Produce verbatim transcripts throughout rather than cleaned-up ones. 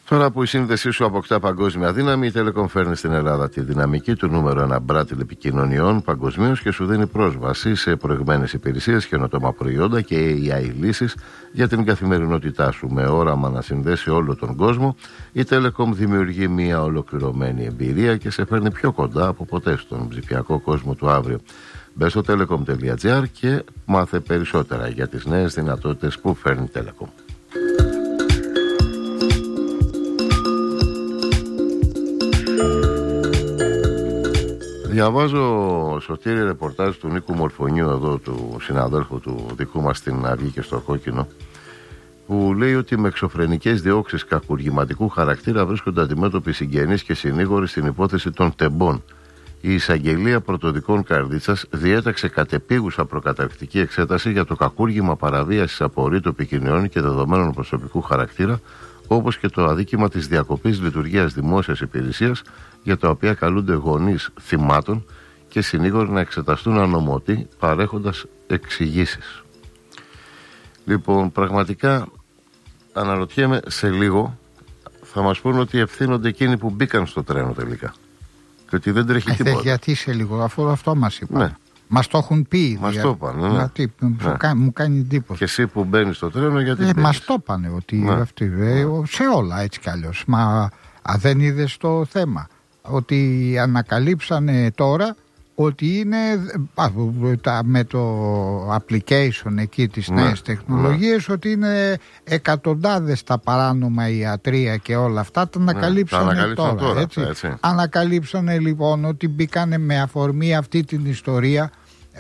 Τώρα που η σύνδεσή σου αποκτά παγκόσμια δύναμη, η Telecom φέρνει στην Ελλάδα τη δυναμική του νούμερο ένα μπράτ τηλεπικοινωνιών παγκοσμίως και σου δίνει πρόσβαση σε προηγμένες υπηρεσίες, καινοτόμα προϊόντα και έι άι λύσεις για την καθημερινότητά σου. Με όραμα να συνδέσει όλο τον κόσμο, η Telecom δημιουργεί μια ολοκληρωμένη εμπειρία και σε φέρνει πιο κοντά από ποτέ στον ψηφιακό κόσμο του αύριο. Μπες στο telecom τελεία gr και μάθε περισσότερα για τις νέες δυνατότητες που φέρνει η Telecom. Διαβάζω, Σωτήρη, ρεπορτάζ του Νίκου Μορφωνιού, εδώ του συναδέλφου του δικού μας στην Αυγή και στο Κόκκινο, που λέει ότι με εξωφρενικές διώξεις κακουργηματικού χαρακτήρα βρίσκονται αντιμέτωποι συγγενείς και συνήγοροι στην υπόθεση των τεμπών. Η εισαγγελία πρωτοδικών Καρδίτσας διέταξε κατεπίγουσα προκαταρκτική εξέταση για το κακούργημα παραβίασης απορρίτου επικοινωνιών και δεδομένων προσωπικού χαρακτήρα, όπως και το αδίκημα της διακοπής λειτουργίας δημόσιας υπηρεσίας, για τα οποία καλούνται γονείς θυμάτων και συνήγοροι να εξεταστούν ανωμοτή, παρέχοντας εξηγήσεις. Λοιπόν, πραγματικά αναρωτιέμαι, σε λίγο θα μας πούν ότι ευθύνονται εκείνοι που μπήκαν στο τρένο τελικά και ότι δεν τρέχει τίποτα. Ε, γιατί σε λίγο, αφού αυτό μας είπαν. Ναι. Μας το έχουν πει. Μας δια... το είπαν, ναι. τι, ναι. Μου κάνει εντύπωση. Και εσύ που μπαίνεις στο τρένο, γιατί. Ε, μας το είπαν ότι ναι. αυτοί, ε, σε όλα έτσι κι αλλιώς. Μα α, δεν είδες το θέμα. Ότι ανακαλύψανε τώρα ότι είναι α, τα, με το application εκεί τις ναι. νέες τεχνολογίες, ναι. ότι είναι εκατοντάδες τα παράνομα ιατρία και όλα αυτά. Τα ανακαλύψανε, ναι, τώρα, τώρα έτσι. έτσι. Ανακαλύψανε λοιπόν ότι μπήκανε με αφορμή αυτή την ιστορία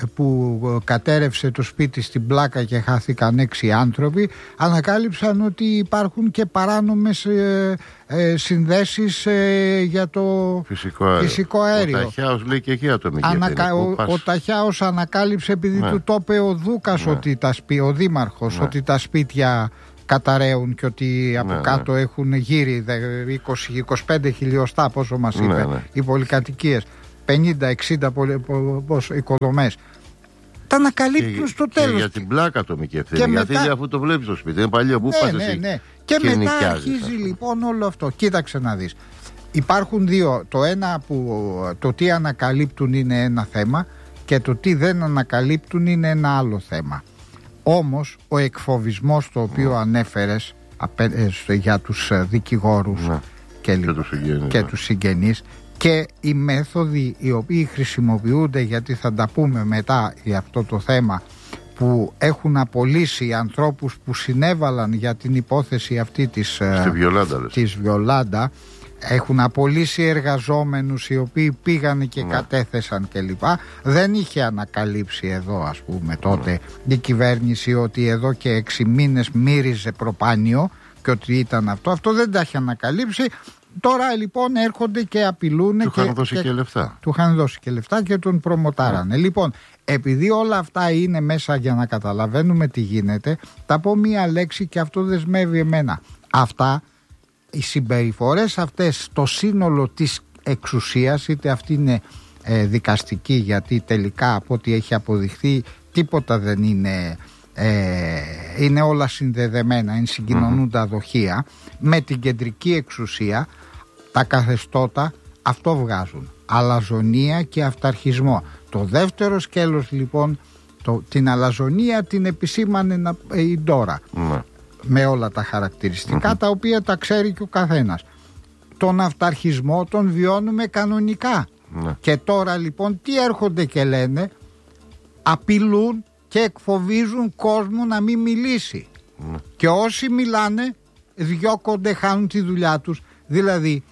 που κατέρευσε το σπίτι στην Πλάκα και χάθηκαν έξι άνθρωποι. Ανακάλυψαν ότι υπάρχουν και παράνομες ε, ε, συνδέσεις ε, για το φυσικό αέριο. Φυσικό αέριο. Ο Ταχιάος λέει και εκεί ατομική. Ανακα... Ο, ο Ταχιάος ανακάλυψε, επειδή ναι. του το είπε ο Δούκας, ναι. ότι τα σπί... ο Δήμαρχος, ναι. ότι τα σπίτια καταραίουν και ότι από ναι, κάτω ναι. έχουν γύρι είκοσι με είκοσι πέντε χιλιοστά, πόσο μας είπε, ναι, ναι. οι πολυκατοικίες, πενήντα εξήντα οικοδομές. Τα ανακαλύπτουν στο τέλος. Και για την Πλάκα ατομική ευθύνη. Και γιατί μετά... αφού το βλέπεις στο σπίτι, είναι παλιό. Πού ναι, πας ναι, εσύ ναι. Και, και μετά αρχίζει αυτό. Λοιπόν όλο αυτό. Κοίταξε να δεις. Υπάρχουν δύο. Το ένα που το τι ανακαλύπτουν είναι ένα θέμα και το τι δεν ανακαλύπτουν είναι ένα άλλο θέμα. Όμως ο εκφοβισμός το οποίο ναι. ανέφερες για τους δικηγόρους ναι. και, και, τους συγγενείς, και ναι. τους συγγενείς και οι μέθοδοι οι οποίοι χρησιμοποιούνται, γιατί θα τα πούμε μετά για αυτό το θέμα, που έχουν απολύσει ανθρώπους που συνέβαλαν για την υπόθεση αυτή της, Βιολάντα, της Βιολάντα, έχουν απολύσει εργαζόμενους οι οποίοι πήγανε και ναι. κατέθεσαν κλπ. Δεν είχε ανακαλύψει εδώ, ας πούμε, τότε ναι. η κυβέρνηση ότι εδώ και έξι μήνες μύριζε προπάνιο και ότι ήταν αυτό. Αυτό δεν τα είχε ανακαλύψει. Τώρα λοιπόν έρχονται και απειλούν. Του και, είχαν δώσει και, και λεφτά. Του είχαν δώσει και λεφτά και τον προμοτάρανε. Yeah. Λοιπόν, επειδή όλα αυτά είναι μέσα για να καταλαβαίνουμε τι γίνεται, θα πω μία λέξη και αυτό δεσμεύει εμένα. Αυτά, οι συμπεριφορές αυτές, το σύνολο της εξουσίας, είτε αυτή είναι ε, δικαστική, γιατί τελικά από ό,τι έχει αποδειχθεί τίποτα δεν είναι... Ε, είναι όλα συνδεδεμένα, είναι συγκοινωνούν mm-hmm. τα δοχεία με την κεντρική εξουσία, τα καθεστώτα αυτό βγάζουν, αλαζονία και αυταρχισμό. Το δεύτερο σκέλος λοιπόν, το, την αλαζονία την επισήμανε η Ντόρα mm-hmm. με όλα τα χαρακτηριστικά mm-hmm. τα οποία τα ξέρει και ο καθένας. Τον αυταρχισμό τον βιώνουμε κανονικά mm-hmm. και τώρα λοιπόν τι έρχονται και λένε, απειλούν και εκφοβίζουν κόσμο να μην μιλήσει. Mm. Και όσοι μιλάνε διώκονται, χάνουν τη δουλειά τους. Δηλαδή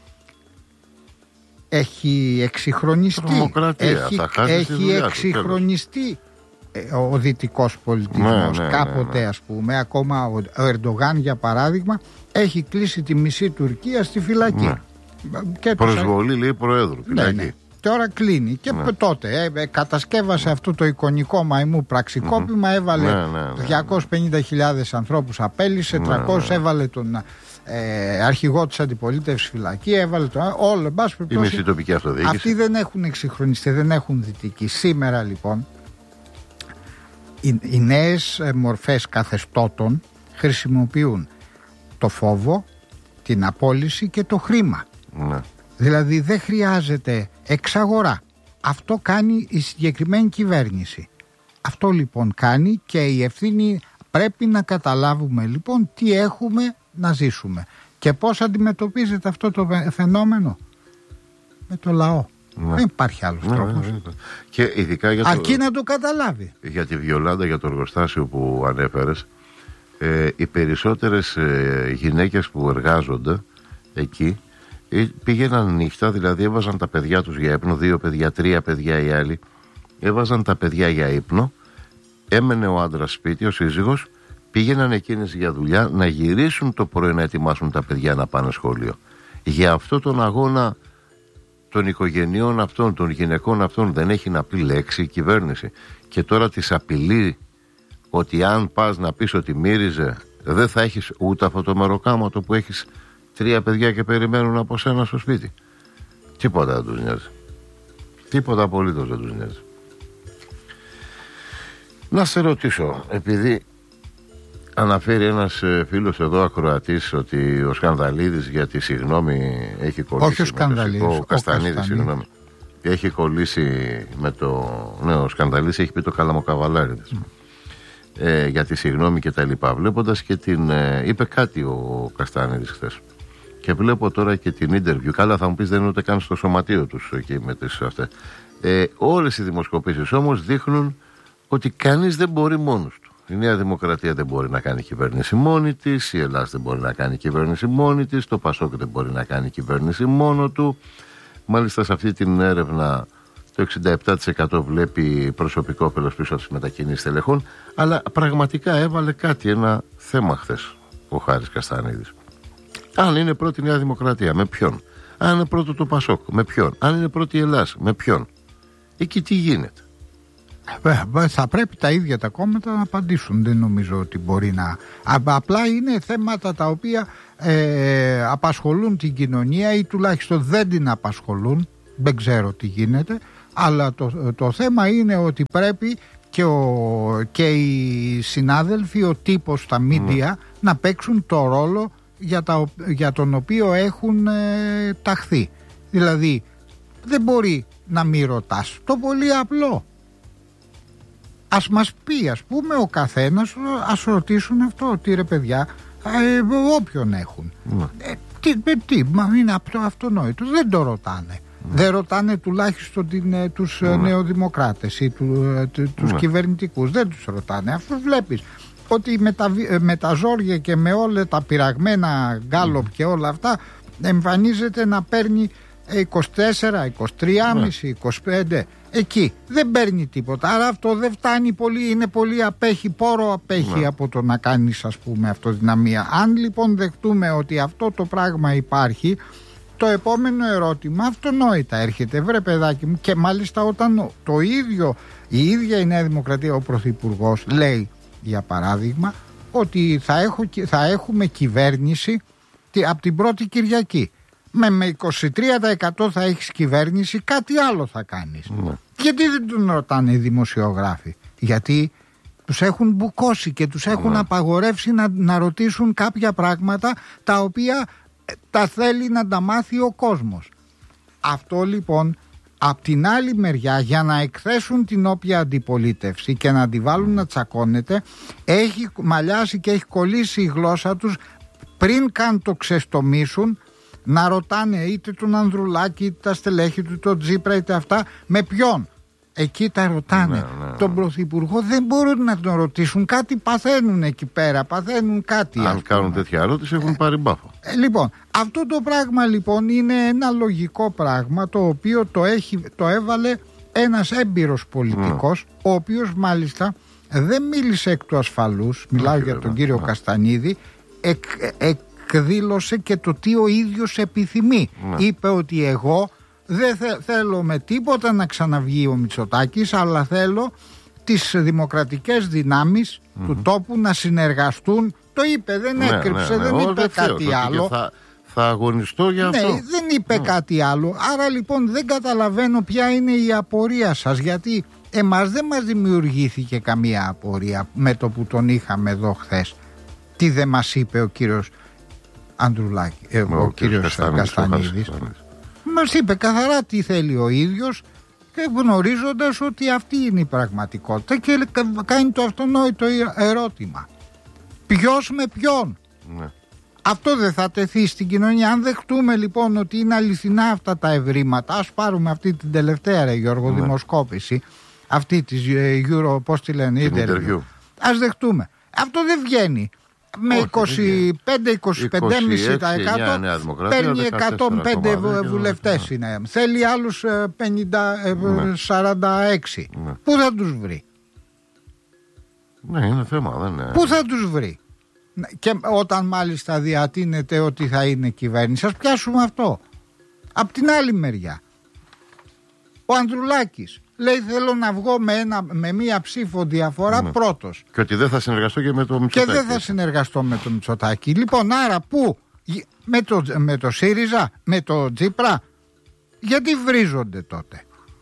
έχει εξυγχρονιστεί έχει, έχει εξυγχρονιστεί ο, ο δυτικός πολιτισμός. Ναι, ναι, κάποτε ναι, ναι. ας πούμε, ακόμα ο, ο Ερντογάν για παράδειγμα έχει κλείσει τη μισή Τουρκία στη φυλακή. Ναι. Και προσβολή τους... λέει Προέδρου φυλακή. Ναι, ναι. Τώρα κλείνει και ναι. τότε ε, κατασκεύασε αυτό το εικονικό μαϊμού πραξικόπημα, mm-hmm. έβαλε ναι, ναι, ναι, διακόσιες πενήντα χιλιάδες ανθρώπους απέλυσε, ναι, τριακόσιες ναι. έβαλε τον ε, αρχηγό της αντιπολίτευσης φυλακή, έβαλε τον όλο, μπας περιπτώσει. Η μισή τοπική αυτοδιοίκηση. Αυτοί δεν έχουν εξυγχρονιστεί, δεν έχουν δυτική. Σήμερα λοιπόν οι, οι νέες μορφές καθεστώτων χρησιμοποιούν το φόβο, την απόλυση και το χρήμα. Ναι. Δηλαδή δεν χρειάζεται εξαγορά. Αυτό κάνει η συγκεκριμένη κυβέρνηση. Αυτό λοιπόν κάνει και η ευθύνη πρέπει να καταλάβουμε λοιπόν τι έχουμε να ζήσουμε. Και πώς αντιμετωπίζεται αυτό το φαινόμενο? Με το λαό. Ναι. Δεν υπάρχει άλλος ναι, τρόπος. Ναι, ναι. Και ειδικά για το, αρκεί να το καταλάβει. Για τη Βιολάντα, για το εργοστάσιο που ανέφερες, ε, οι περισσότερες ε, γυναίκες που εργάζονται εκεί ε, πήγαιναν νύχτα, δηλαδή έβαζαν τα παιδιά τους για ύπνο, δύο παιδιά, τρία παιδιά οι άλλοι, έβαζαν τα παιδιά για ύπνο, έμενε ο άντρας σπίτι, ο σύζυγος, πήγαιναν εκείνες για δουλειά, να γυρίσουν το πρωί να ετοιμάσουν τα παιδιά να πάνε σχολείο. Για αυτό τον αγώνα των οικογενειών αυτών, των γυναικών αυτών, δεν έχει να πει λέξη η κυβέρνηση. Και τώρα τις απειλεί ότι αν πας να πεις ότι μύριζε, δεν θα έχεις ούτε αυτό το μεροκάματο που έχεις τρία παιδιά και περιμένουν από σένα στο σπίτι. Τίποτα δεν τους νοιάζει. Τίποτα απολύτως δεν τους νοιάζει. Να σε ρωτήσω, επειδή αναφέρει ένας φίλος εδώ ακροατής ότι ο Σκανδαλίδης για τη συγγνώμη έχει κολλήσει. Όχι ο Σκανδαλίδης, ο, ο Καστανίδης, συγγνώμη. Έχει κολλήσει με το. Ναι, ο Σκανδαλίδης έχει πει το Καλαμοκαβαλάριδης. Mm. Ε, για τη συγγνώμη και τα λοιπά. Βλέποντας και την. Ε, είπε κάτι ο Καστανίδης χθες. Και βλέπω τώρα και την interview. Καλά, θα μου πεις δεν είναι ούτε καν στο σωματείο τους εκεί με τις αυτές. Ε, όλες οι δημοσκοπήσεις όμως δείχνουν ότι κανείς δεν μπορεί μόνος του. Η Νέα Δημοκρατία δεν μπορεί να κάνει κυβέρνηση μόνη της, η Ελλάδα δεν μπορεί να κάνει κυβέρνηση μόνη της, το Πασόκ δεν μπορεί να κάνει κυβέρνηση μόνο του. Μάλιστα σε αυτή την έρευνα το εξήντα επτά τοις εκατό βλέπει προσωπικό όφελος πίσω από τις μετακινήσεις τελεχών, αλλά πραγματικά έβαλε κάτι, ένα θέμα χθες ο Χάρης Καστανίδης. Αν είναι πρώτη η Νέα Δημοκρατία, με ποιον? Αν είναι πρώτο το Πασόκ, με ποιον? Αν είναι πρώτη η Ελλάδα, με ποιον? Εκεί τι γίνεται? Θα πρέπει τα ίδια τα κόμματα να απαντήσουν. Δεν νομίζω ότι μπορεί να. Απλά είναι θέματα τα οποία ε, απασχολούν την κοινωνία ή τουλάχιστον δεν την απασχολούν. Δεν ξέρω τι γίνεται. Αλλά το, το θέμα είναι ότι πρέπει και, ο, και οι συνάδελφοι, ο τύπος, τα μίντια mm. να παίξουν το ρόλο για, τα, για τον οποίο έχουν ε, ταχθεί. Δηλαδή δεν μπορεί να μην ρωτάς. Το πολύ απλό. Ας μας πει, ας πούμε, ο καθένας, ας ρωτήσουν αυτό, ότι ρε παιδιά, ε, όποιον έχουν. Mm. Ε, τι, ε, τι, μα είναι αυτό αυτονόητο, δεν το ρωτάνε. Mm. Δεν ρωτάνε τουλάχιστον την, ε, τους mm. νεοδημοκράτες ή του, ε, τους mm. κυβερνητικούς, δεν τους ρωτάνε. Αυτό βλέπεις ότι με τα, με τα ζόρια και με όλα τα πειραγμένα γκάλοπ mm. και όλα αυτά εμφανίζεται να παίρνει είκοσι τέσσερα, είκοσι τρία κόμμα πέντε, είκοσι πέντε. Εκεί δεν παίρνει τίποτα. Άρα αυτό δεν φτάνει πολύ. Είναι πολύ απέχει, πόρο απέχει ναι. από το να κάνεις, ας πούμε, αυτοδυναμία. Αν λοιπόν δεχτούμε ότι αυτό το πράγμα υπάρχει, το επόμενο ερώτημα αυτονόητα έρχεται. Βρε παιδάκι μου, και μάλιστα όταν το ίδιο, η ίδια η Νέα Δημοκρατία, ο Πρωθυπουργός λέει, για παράδειγμα, ότι θα, έχω, θα έχουμε κυβέρνηση από την πρώτη Κυριακή. Με, με είκοσι τρία τοις εκατό θα έχεις κυβέρνηση, κάτι άλλο θα κάνεις. Ναι. Γιατί δεν τον ρωτάνε οι δημοσιογράφοι? Γιατί τους έχουν μπουκώσει και τους έχουν ναι. απαγορεύσει να, να ρωτήσουν κάποια πράγματα τα οποία τα θέλει να τα μάθει ο κόσμος. Αυτό λοιπόν, απ' την άλλη μεριά, για να εκθέσουν την όποια αντιπολίτευση και να τη βάλουν να τσακώνεται, έχει μαλλιάσει και έχει κολλήσει η γλώσσα τους πριν καν το ξεστομίσουν, να ρωτάνε είτε τον Ανδρουλάκη, είτε τα στελέχη του, τον Τζίπρα, είτε αυτά, με ποιον. Εκεί τα ρωτάνε. Ναι, ναι, ναι. Τον Πρωθυπουργό δεν μπορούν να τον ρωτήσουν. Κάτι παθαίνουν εκεί πέρα, παθαίνουν κάτι. Αν κάνουν τέτοια ερώτηση έχουν πάρει μπάφο. Ε, λοιπόν, αυτό το πράγμα λοιπόν είναι ένα λογικό πράγμα, το οποίο το, έχει, το έβαλε ένας έμπειρος πολιτικός, mm. ο οποίος μάλιστα δεν μίλησε εκ του ασφαλούς, μιλάω mm. για τον κύριο mm. Καστανίδη, εκ, εκ εκδήλωσε και το τι ο ίδιος επιθυμεί. Ναι. Είπε ότι εγώ δεν θε, θέλω με τίποτα να ξαναβγεί ο Μητσοτάκης, αλλά θέλω τις δημοκρατικές δυνάμεις mm-hmm. του τόπου να συνεργαστούν. Το είπε, δεν ναι, έκρυψε, ναι, ναι. δεν ο, είπε κάτι θέλω, άλλο. Θα, θα αγωνιστώ για ναι, αυτό. Δεν είπε mm. κάτι άλλο. Άρα λοιπόν δεν καταλαβαίνω ποια είναι η απορία σας, γιατί εμάς δεν μας δημιουργήθηκε καμία απορία με το που τον είχαμε εδώ χθες. Τι δεν μας είπε ο κύριος Ανδρουλάκη, ε, ο, ο κύριος Καστανίδης, μας είπε καθαρά τι θέλει ο ίδιος, και γνωρίζοντας ότι αυτή είναι η πραγματικότητα, και κάνει το αυτονόητο ερώτημα: ποιος με ποιον? Ναι. Αυτό δεν θα τεθεί στην κοινωνία? Αν δεχτούμε λοιπόν ότι είναι αληθινά αυτά τα ευρήματα, ας πάρουμε αυτή την τελευταία, ρε Γιώργο, ναι, δημοσκόπηση, αυτή της Euro, πώς τη λένε, interview. Ας δεχτούμε. Αυτό δεν βγαίνει. Με είκοσι πέντε με είκοσι πέντε κόμμα πέντε τοις εκατό παίρνει εκατόν πέντε βουλευτές. Είναι. Θέλει άλλους πενήντα, σαράντα έξι. Ναι. Πού θα τους βρει? Ναι, είναι θέμα, δεν είναι. Πού θα τους βρει? Και όταν μάλιστα διατείνεται ότι θα είναι κυβέρνηση, ας πιάσουμε αυτό. Απ' την άλλη μεριά, ο Ανδρουλάκης λέει: θέλω να βγω με, ένα, με μία ψήφο διαφορά, ναι, πρώτος. Και ότι δεν θα συνεργαστώ και με το Μητσοτάκη. Και δεν θα συνεργαστώ με το Μητσοτάκη. Λοιπόν, άρα πού? Με το, με το ΣΥΡΙΖΑ, με το Τσίπρα? Γιατί βρίζονται τότε,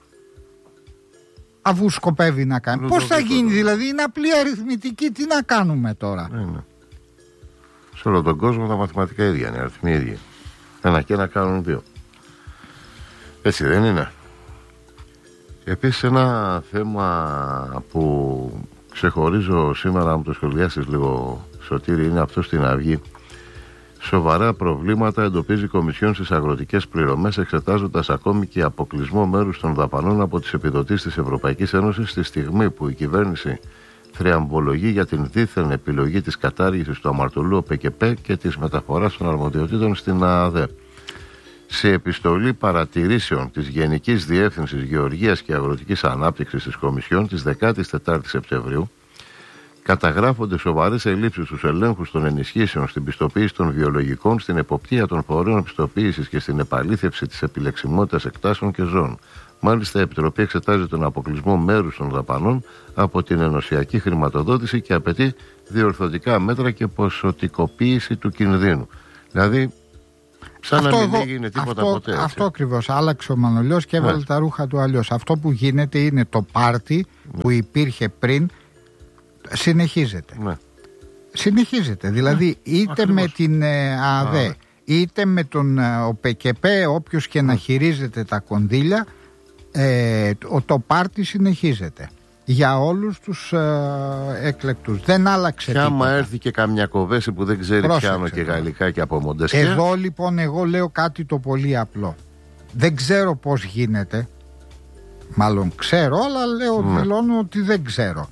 αφού σκοπεύει να κάνει? Πώς θα γίνει δηλαδή? Είναι απλή αριθμητική. Τι να κάνουμε τώρα? Ναι, ναι. Σε όλο τον κόσμο τα μαθηματικά ίδια είναι, αριθμοί ίδιοι. Ένα και ένα κάνουν δύο. Έτσι δεν είναι? Επίσης ένα θέμα που ξεχωρίζω σήμερα, αν το σχολιάσεις λίγο, Σωτήρη, είναι αυτό στην Αυγή. Σοβαρά προβλήματα εντοπίζει η Κομισιόν στις αγροτικές πληρωμές, εξετάζοντας ακόμη και αποκλεισμό μέρους των δαπανών από τις επιδοτήσεις της Ευρωπαϊκής Ένωσης, στη στιγμή που η κυβέρνηση θριαμβολογεί για την δίθεν επιλογή της κατάργησης του αμαρτωλού ΟΠΕΚΕΠΕ και της μεταφοράς των αρμοδιοτήτων στην ΑΔΕ. Σε επιστολή παρατηρήσεων της Γενικής Διεύθυνσης Γεωργίας και Αγροτικής Ανάπτυξης της Κομισιόν της δεκατέσσερις Σεπτεμβρίου, καταγράφονται σοβαρές ελλείψεις στους ελέγχους των ενισχύσεων, στην πιστοποίηση των βιολογικών, στην εποπτεία των φορέων πιστοποίησης και στην επαλήθευση της επιλεξιμότητας εκτάσεων και ζώων. Μάλιστα, η Επιτροπή εξετάζει τον αποκλεισμό μέρους των δαπανών από την ενωσιακή χρηματοδότηση και απαιτεί διορθωτικά μέτρα και ποσοτικοποίηση του κινδύνου. Δηλαδή, σαν αυτό να μην εγώ, έγινε τίποτα αυτό, ποτέ. Έτσι. Αυτό ακριβώς. Άλλαξε ο Μανολιός και έβαλε, ναι, τα ρούχα του αλλιώς. Αυτό που γίνεται είναι το πάρτι, ναι, που υπήρχε πριν, συνεχίζεται. Ναι. Συνεχίζεται. Δηλαδή, ναι, είτε ακριβώς με την ε, ΑΔΕ, Α, είτε με τον ε, ΟΠΕΚΕΠΕ, όποιος και, ναι, να χειρίζεται τα κονδύλια, ε, το, το πάρτι συνεχίζεται. Για όλους τους ε, εκλεκτούς. Δεν άλλαξε και τίποτα. Άμα έρθει και καμιά κοβέση που δεν ξέρει πιάνω και γαλλικά και από Μοντεσκέ. Εδώ λοιπόν εγώ λέω κάτι το πολύ απλό. Δεν ξέρω πώς γίνεται. Μάλλον ξέρω, αλλά λέω, ναι, δηλώνω ότι δεν ξέρω.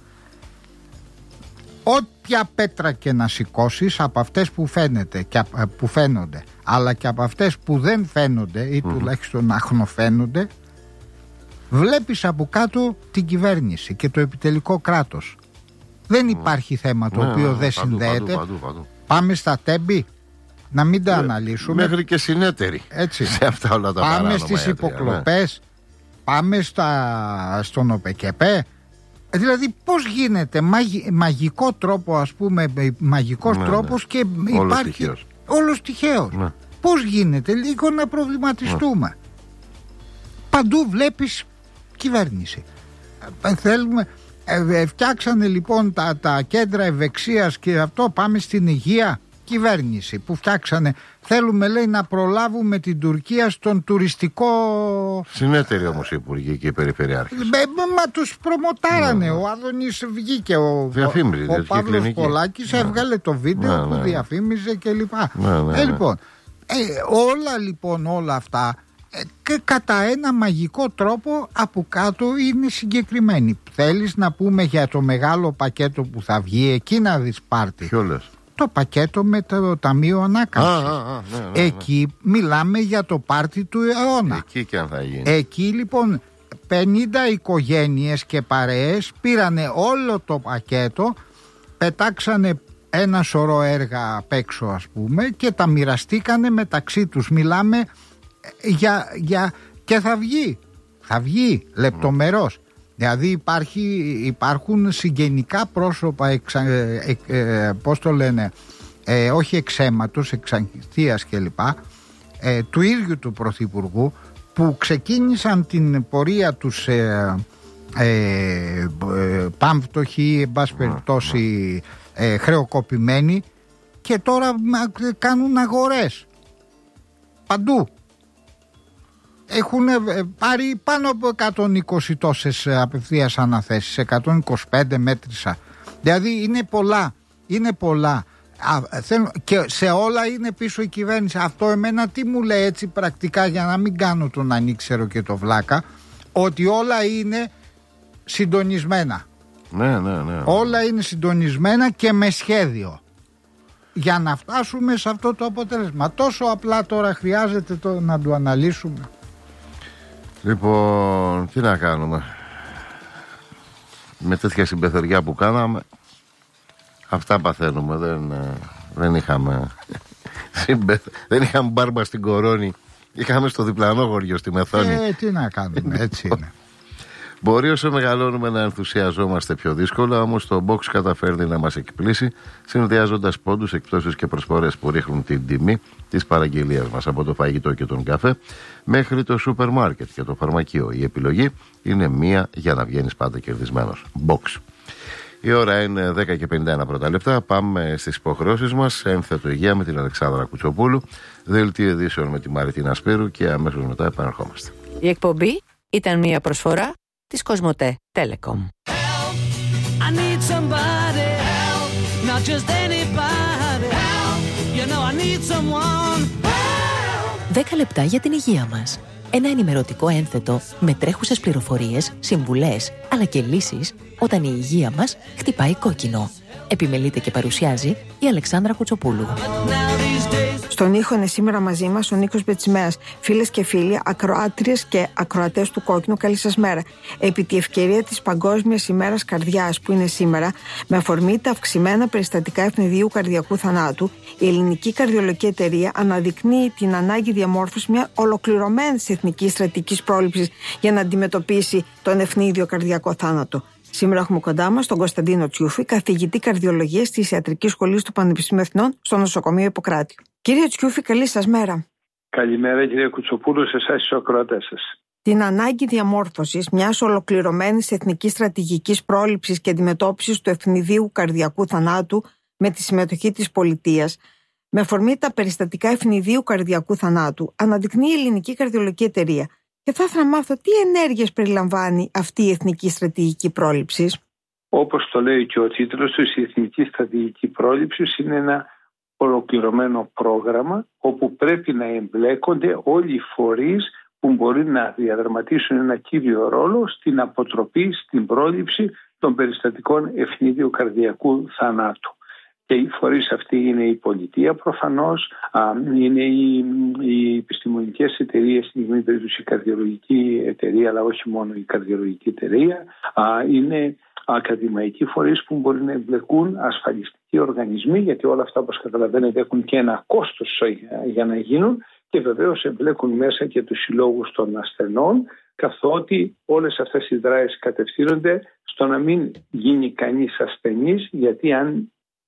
Όποια πέτρα και να σηκώσεις, από αυτές που, φαίνεται, και, που φαίνονται, αλλά και από αυτές που δεν φαίνονται ή mm. τουλάχιστον αχνοφαίνονται, βλέπεις από κάτω την κυβέρνηση και το επιτελικό κράτος. Δεν υπάρχει θέμα το, ναι, οποίο δεν παντού, συνδέεται. Παντού, παντού, παντού. Πάμε στα τέμπη, να μην τα ε, αναλύσουμε. Μέχρι και συνέτεροι. Έτσι. Σε αυτά όλα τα πάμε παράνομα στις ιατρία, υποκλοπές, ναι, πάμε στα, στον ΟΠΕΚΕΠΕ. Δηλαδή πώς γίνεται μαγι, μαγικό τρόπο, ας πούμε, μαγικός, ναι, τρόπος, ναι, και όλος υπάρχει τυχαίος. Όλος τυχαίος. Ναι. Πώς γίνεται? Λίγο να προβληματιστούμε. Ναι. Παντού βλέπεις κυβέρνηση. Ε, θέλουμε, ε, φτιάξανε λοιπόν τα, τα κέντρα ευεξίας και αυτό, πάμε στην υγεία, κυβέρνηση που φτιάξανε. Θέλουμε, λέει, να προλάβουμε την Τουρκία στον τουριστικό. Συνέτεροι όμως οι υπουργοί και οι περιφερειάρχες. Ε, μα τους προμοτάρανε. Ναι, ναι. Ο Άδωνης βγήκε, ο, ο, ο Παύλος Πολάκης, ναι, έβγαλε το βίντεο, ναι, που, ναι, διαφήμιζε κλπ. Ναι, ναι, ναι. Ε, λοιπόν, ε, όλα λοιπόν όλα αυτά, και κατά ένα μαγικό τρόπο από κάτω είναι συγκεκριμένοι. Θέλεις να πούμε για το μεγάλο πακέτο που θα βγει, εκεί να δεις πάρτι? Ποιο λες? Το πακέτο με το Ταμείο Ανάκαμψης. Α, α, α, ναι, ναι, ναι. Εκεί μιλάμε για το πάρτι του αιώνα. Εκεί και αν θα γίνει. Εκεί λοιπόν πενήντα οικογένειες και παρέες πήρανε όλο το πακέτο, πετάξανε ένα σωρό έργα απ' έξω, ας πούμε, και τα μοιραστήκανε μεταξύ τους. Μιλάμε για, για και θα βγει θα βγει λεπτομερώς. Mm. Δηλαδή υπάρχει, υπάρχουν συγγενικά πρόσωπα εξα, ε, ε, ε, πώς το λένε, ε, όχι εξαίματος, εξανθίας κλπ, ε, του ίδιου του Πρωθυπουργού, που ξεκίνησαν την πορεία τους ε, ε, ε, πάμφτωχοι, εν πάση περιπτώσει, ε, χρεοκοπημένοι, και τώρα κάνουν αγορές παντού. Έχουν πάρει πάνω από εκατόν είκοσι τόσες απευθείας αναθέσεις, εκατόν είκοσι πέντε μέτρησα. Δηλαδή είναι πολλά, είναι πολλά. Α, θέλω, και σε όλα είναι πίσω η κυβέρνηση. Αυτό εμένα τι μου λέει έτσι πρακτικά, για να μην κάνω τον ανήξερο και το βλάκα, ότι όλα είναι συντονισμένα. Ναι, ναι, ναι. Όλα είναι συντονισμένα και με σχέδιο για να φτάσουμε σε αυτό το αποτέλεσμα. Τόσο απλά τώρα χρειάζεται το, να το αναλύσουμε. Λοιπόν, τι να κάνουμε. Με τέτοια συμπεθεριά που κάναμε, αυτά παθαίνουμε. Δεν, δεν είχαμε συμπεθ... δεν είχαμε μπάρμπα στην κορώνη. Είχαμε στο διπλανό χωριό στη Μεθόνη. Ε, τι να κάνουμε, έτσι είναι. Μπορεί όσο μεγαλώνουμε να ενθουσιαζόμαστε πιο δύσκολα, όμως το box καταφέρνει να μας εκπλήσει, συνδυάζοντας πόντους, εκπτώσεις και προσφορές που ρίχνουν την τιμή της παραγγελίας μας, από το φαγητό και τον καφέ μέχρι το σούπερ μάρκετ και το φαρμακείο. Η επιλογή είναι μία για να βγαίνεις πάντα κερδισμένος. Box. Η ώρα είναι δέκα και πενήντα ένα πρώτα λεπτά. Πάμε στις υποχρεώσεις μας. Ένθετο υγεία με την Αλεξάνδρα Κουτσοπούλου, δελτίο ειδήσεων με τη Μαριτίνα Σπύρου και αμέσως μετά επαναρχόμαστε. Η εκπομπή ήταν μία προσφορά της Κοσμοτέ Telecom. δέκα λεπτά για την υγεία μας. Ένα ενημερωτικό ένθετο με τρέχουσες πληροφορίες, συμβουλές, αλλά και λύσεις όταν η υγεία μας χτυπάει κόκκινο. Επιμελείται και παρουσιάζει η Αλεξάνδρα Κουτσοπούλου. Στον ήχο είναι σήμερα μαζί μας ο Νίκος Μπετσιμέας. Φίλες και φίλοι, ακροάτριες και ακροατές του Κόκκινου, καλή σας μέρα. Επί τη ευκαιρία της Παγκόσμιας ημέρας καρδιάς που είναι σήμερα, με αφορμή τα αυξημένα περιστατικά ευνηδίου καρδιακού θανάτου, η Ελληνική Καρδιολογική Εταιρεία αναδεικνύει την ανάγκη διαμόρφωσης μια ολοκληρωμένη εθνικής στρατηγικής πρόληψης για να αντιμετωπίσει τον ευνίδιο καρδιακό θάνατο. Σήμερα έχουμε κοντά μας τον Κωνσταντίνο Τσιούφη, καθηγητή καρδιολογίας της Ιατρικής Σχολής του Πανεπιστημίου Εθνών στο Νοσοκομείο Ιπποκράτη. Κύριε Τσιούφη, καλή σας μέρα. Καλημέρα, κύριε Κουτσοπούλου, σε εσάς και στους ακροατές σας. Την ανάγκη διαμόρφωσης μιας ολοκληρωμένης εθνικής στρατηγικής πρόληψης και αντιμετώπισης του ευνηδίου καρδιακού θανάτου με τη συμμετοχή της πολιτείας, με αφορμή τα περιστατικά ευνηδίου καρδιακού θανάτου, αναδεικνύει η Ελληνική Καρδιολογική Εταιρεία. Και θα ήθελα να μάθω τι ενέργειες περιλαμβάνει αυτή η Εθνική Στρατηγική Πρόληψη. Όπως το λέει και ο τίτλος του, η Εθνική Στρατηγική Πρόληψη είναι ένα ολοκληρωμένο πρόγραμμα όπου πρέπει να εμπλέκονται όλοι οι φορείς που μπορεί να διαδραματίσουν ένα κύριο ρόλο στην αποτροπή, στην πρόληψη των περιστατικών ευνηδίου καρδιακού θανάτου. Και οι φορείς αυτοί είναι η πολιτεία προφανώς, είναι οι, οι επιστημονικές εταιρείες, στην συγκεκριμένη περίπτωση η καρδιολογική εταιρεία, αλλά όχι μόνο η καρδιολογική εταιρεία, είναι ακαδημαϊκοί φορείς που μπορεί να εμπλεκούν, ασφαλιστικοί οργανισμοί, γιατί όλα αυτά, όπως καταλαβαίνετε, έχουν και ένα κόστος για να γίνουν, και βεβαίως εμπλέκουν μέσα και τους συλλόγους των ασθενών, καθότι όλες αυτές οι δράσεις κατευθύνονται στο να μην γίνει κανείς ασθενής, γιατί αν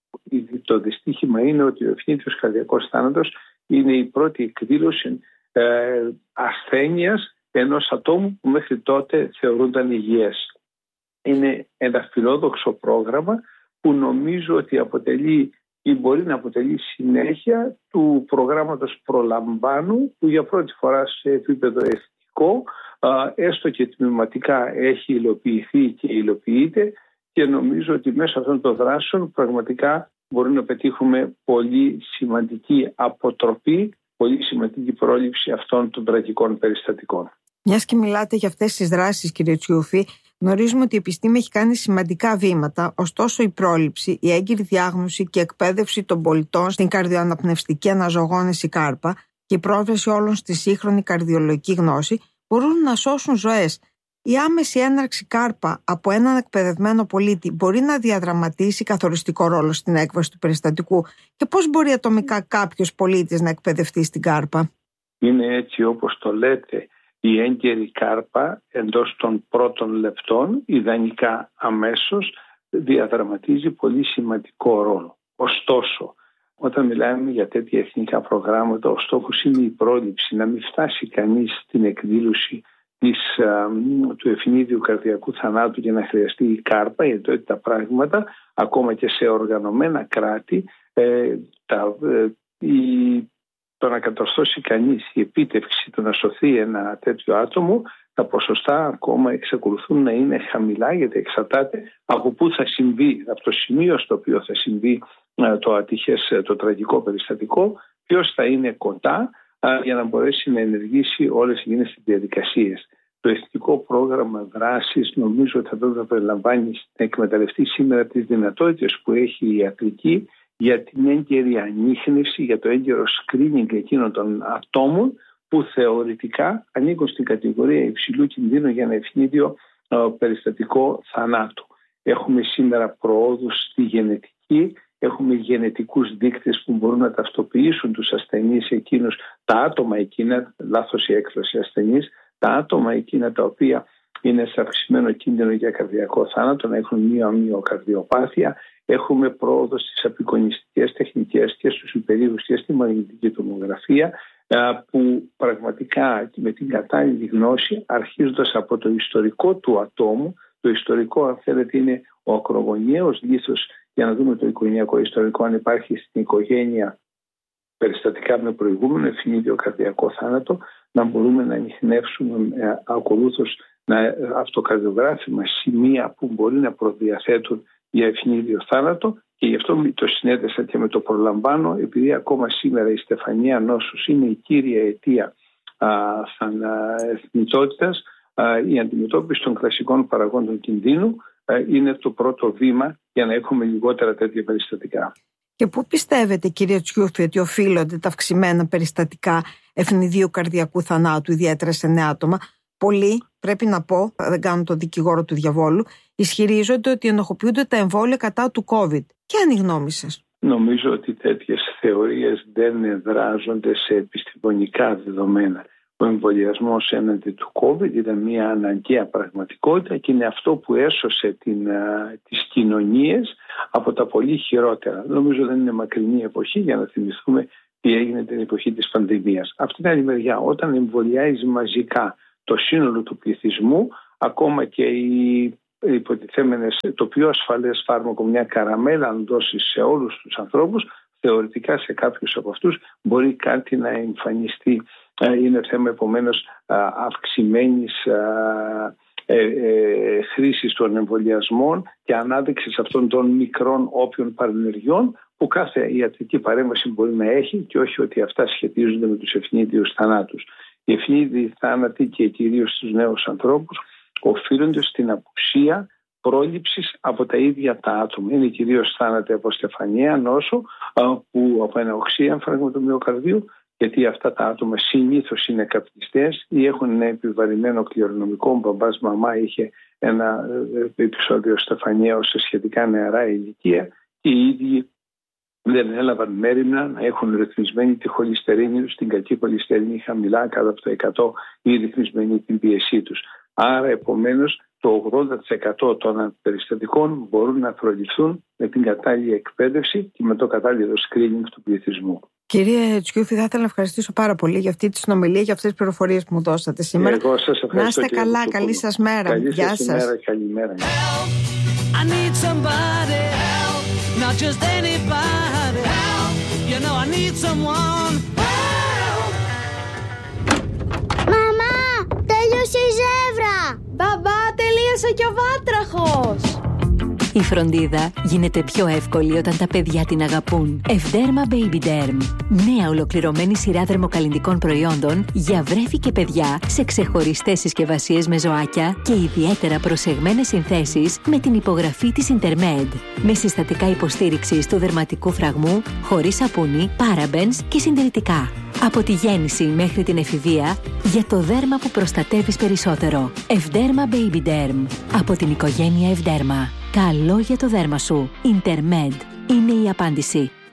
το δυστύχημα είναι ότι ο ευνίδιος καρδιακός θάνατος είναι η πρώτη εκδήλωση ε, ασθένειας ενός ατόμου που μέχρι τότε θεωρούνταν υγιές. Είναι ένα φιλόδοξο πρόγραμμα που νομίζω ότι αποτελεί ή μπορεί να αποτελεί συνέχεια του προγράμματος προλαμβάνου, που για πρώτη φορά σε επίπεδο εθνικό, ε, έστω και τμηματικά, έχει υλοποιηθεί και υλοποιείται. Και νομίζω ότι μέσα αυτών των δράσεων πραγματικά μπορούμε να πετύχουμε πολύ σημαντική αποτροπή, πολύ σημαντική πρόληψη αυτών των τραγικών περιστατικών. Μιας και μιλάτε για αυτές τις δράσεις, κύριε Τσιούφη, γνωρίζουμε ότι η επιστήμη έχει κάνει σημαντικά βήματα, ωστόσο η πρόληψη, η έγκυρη διάγνωση και εκπαίδευση των πολιτών στην καρδιοαναπνευστική αναζωογόνηση κάρπα και η πρόσβαση όλων στη σύγχρονη καρδιολογική γνώση μπορούν να σώσουν ζωές. Η άμεση έναρξη κάρπα από έναν εκπαιδευμένο πολίτη μπορεί να διαδραματίσει καθοριστικό ρόλο στην έκβαση του περιστατικού, και πώς μπορεί ατομικά κάποιος πολίτης να εκπαιδευτεί στην κάρπα? Είναι έτσι όπως το λέτε, η έγκαιρη κάρπα εντός των πρώτων λεπτών, ιδανικά αμέσως, διαδραματίζει πολύ σημαντικό ρόλο. Ωστόσο, όταν μιλάμε για τέτοια εθνικά προγράμματα, ο στόχος είναι η πρόληψη, να μην φτάσει κανείς στην εκδήλωση της, α, του ευνίδιου καρδιακού θανάτου για να χρειαστεί η κάρπα, γιατί τότε τα πράγματα, ακόμα και σε οργανωμένα κράτη, ε, τα, ε, η, το να κατορθώσει κανείς η επίτευξη του να σωθεί ένα τέτοιο άτομο, τα ποσοστά ακόμα εξακολουθούν να είναι χαμηλά, γιατί εξαρτάται από πού θα συμβεί, από το σημείο στο οποίο θα συμβεί το ατυχές, το τραγικό περιστατικό, ποιος θα είναι κοντά για να μπορέσει να ενεργήσει όλες εκείνες τις διαδικασίες. Το εθνικό πρόγραμμα δράσης νομίζω ότι θα πρέπει να περιλαμβάνει να εκμεταλλευτεί σήμερα τις δυνατότητες που έχει η ιατρική για την έγκαιρη ανίχνευση, για το έγκαιρο screening εκείνων των ατόμων που θεωρητικά ανήκουν στην κατηγορία υψηλού κινδύνου για ένα ευνίδιο περιστατικό θανάτου. Έχουμε σήμερα προόδους στη γενετική, έχουμε γενετικούς δείκτες που μπορούν να ταυτοποιήσουν τους ασθενείς εκείνους, τα άτομα εκείνα, λάθος η έκφραση ασθενείς, τα άτομα εκείνα τα οποία είναι σε αυξημένο κίνδυνο για καρδιακό θάνατο, να έχουν μία μυοκαρδιοπάθεια. Έχουμε πρόοδο στις απεικονιστικές τεχνικές και στους υπερήγους και στη μαγνητική τομογραφία, που πραγματικά με την κατάλληλη γνώση, αρχίζοντας από το ιστορικό του ατόμου, το ιστορικό αν θέλετε είναι ο ακρογωνιαίος λίθος, για να δούμε το οικογενειακό ιστορικό, αν υπάρχει στην οικογένεια περιστατικά με προηγούμενο ευνίδιο καρδιακό θάνατο, να μπορούμε να ανιχνεύσουμε ε, ακολούθως να αυτοκαρδιογράφημα σημεία που μπορεί να προδιαθέτουν για ευνίδιο θάνατο, και γι' αυτό το συνέδεσα και με το προλαμβάνω, επειδή ακόμα σήμερα η στεφανία νόσους είναι η κύρια αιτία θνητότητας. Η αντιμετώπιση των κλασικών παραγόντων κινδύνου α, είναι το πρώτο βήμα για να έχουμε λιγότερα τέτοια περιστατικά. Και πού πιστεύετε, κύριε Τσιούφη, ότι οφείλονται τα αυξημένα περιστατικά ευνηδίου καρδιακού θανάτου, ιδιαίτερα σε νέα άτομα? Πολλοί, πρέπει να πω, δεν κάνω τον δικηγόρο του διαβόλου, ισχυρίζονται ότι ενοχοποιούνται τα εμβόλια κατά του COVID. Ποια είναι η γνώμη σας? Νομίζω ότι τέτοιες θεωρίες δεν εδράζονται σε επιστημονικά δεδομένα. Ο εμβολιασμός έναντι του COVID ήταν μια αναγκαία πραγματικότητα και είναι αυτό που έσωσε την, α, τις κοινωνίες από τα πολύ χειρότερα. Νομίζω δεν είναι μακρινή εποχή για να θυμηθούμε τι έγινε την εποχή της πανδημίας. Από την άλλη μεριά, όταν εμβολιάζει μαζικά το σύνολο του πληθυσμού, ακόμα και οι υποτιθέμενες, το πιο ασφαλές φάρμακο, μια καραμέλα, αν δώσει σε όλους τους ανθρώπους, θεωρητικά σε κάποιους από αυτούς μπορεί κάτι να εμφανιστεί. Είναι θέμα επομένως αυξημένης ε, ε, χρήσης των εμβολιασμών και ανάδειξης αυτών των μικρών όποιων παρενεργειών που κάθε ιατρική παρέμβαση μπορεί να έχει, και όχι ότι αυτά σχετίζονται με τους ευνίδιους θανάτους. Οι ευνίδιοι θάνατοι, και κυρίως στους νέους ανθρώπους, οφείλονται στην απουσία πρόληψης από τα ίδια τα άτομα. Είναι κυρίως θάνατοι από στεφανία νόσο, που, από ένα οξύαμφραγμα του μυοκαρδίου, γιατί αυτά τα άτομα συνήθως είναι καπνιστές ή έχουν ένα επιβαρημένο κληρονομικό. Ο μπαμπάς μαμά είχε ένα επεισόδιο στεφανία σε σχετικά νεαρά ηλικία και οι ίδιοι δεν έλαβαν μέριμνα να έχουν ρυθμισμένη τη χολυστερίνη τους, την κακή χολυστερίνη χαμηλά κάτω από το εκατό, ή ρυθμισμένη την πίεσή τους. Άρα επομένως το ογδόντα τοις εκατό των περιστατικών μπορούν να προληφθούν με την κατάλληλη εκπαίδευση και με το κατάλληλο screening του πληθυσμού. Κύριε Τσιούφη, θα ήθελα να ευχαριστήσω πάρα πολύ για αυτή τη συνομιλία, για αυτές τις πληροφορίες που μου δώσατε σήμερα. Εγώ σας ευχαριστώ. Να είστε καλά, καλή σας μέρα. Καλή Γεια σας σας. ημέρα, καλημέρα. I need somebody help, not just anybody help. You know I need someone help. Μαμά, τέλειωσε η ζεύρα. Μπαμπά, τελείωσε και ο βάτραχος. Η φροντίδα γίνεται πιο εύκολη όταν τα παιδιά την αγαπούν. Ευδέρμα Baby Derm. Νέα ολοκληρωμένη σειρά δερμοκαλλυντικών προϊόντων για βρέφη και παιδιά σε ξεχωριστές συσκευασίες με ζωάκια και ιδιαίτερα προσεγμένες συνθέσεις με την υπογραφή της Intermed. Με συστατικά υποστήριξης του δερματικού φραγμού, χωρίς σαπούνι, parabens και συντηρητικά. Από τη γέννηση μέχρι την εφηβεία, για το δέρμα που προστατεύεις περισσότερο. Ευδέρμα Baby Derm. Από την οικογένεια Ευδέρμα. Καλό για το δέρμα σου. Intermed είναι η απάντηση.